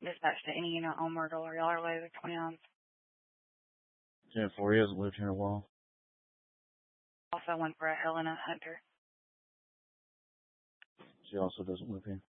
Dispatch to any unit on Myrtle or Yellow Way with 29. 10-4, he hasn't lived here in a while. Also one for a Helena Hunter. She also doesn't live here.